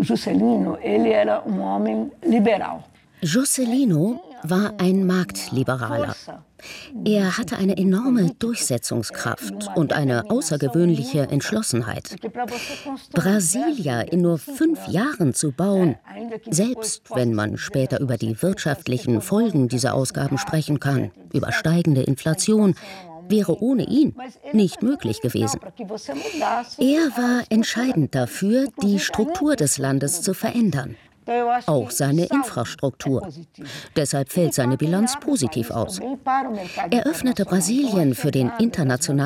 Juscelino war ein Marktliberaler. Er hatte eine enorme Durchsetzungskraft und eine außergewöhnliche Entschlossenheit. Brasilia in nur 5 Jahren zu bauen, selbst wenn man später über die wirtschaftlichen Folgen dieser Ausgaben sprechen kann, über steigende Inflation, wäre ohne ihn nicht möglich gewesen. Er war entscheidend dafür, die Struktur des Landes zu verändern. Auch seine Infrastruktur. Deshalb fällt seine Bilanz positiv aus. Er öffnete Brasilien für den internationalen